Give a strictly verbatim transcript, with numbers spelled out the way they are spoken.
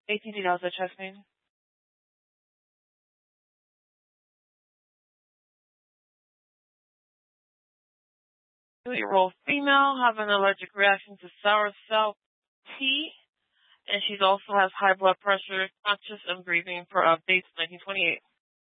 eighteen details of chest pain. Two-year-old female have an allergic reaction to sour salt tea, and she also has high blood pressure, conscious and breathing per uh, base nineteen twenty-eight.